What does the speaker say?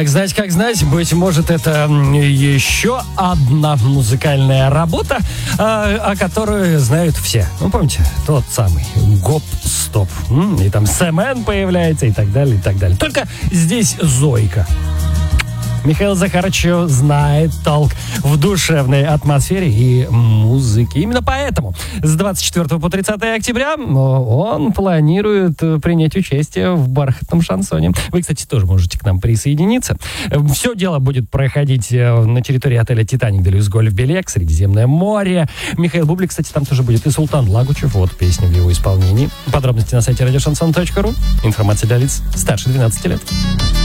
Как знать, быть может, это еще одна музыкальная работа, о которой знают все. Ну, помните, тот самый гоп-стоп. И там Сэмен появляется и так далее, и так далее. Только здесь Зойка. Михаил Захарович знает толк в душевной атмосфере и музыке. Именно поэтому с 24 по 30 октября он планирует принять участие в бархатном шансоне. Вы, кстати, тоже можете к нам присоединиться. Все дело будет проходить на территории отеля «Титаник Делюс Гольф Белек», Средиземное море. Михаил Бублик, кстати, там тоже будет. И Султан Лагучев. Вот песня в его исполнении. Подробности на сайте радиошансон.ру. Информация для лиц старше 12 лет.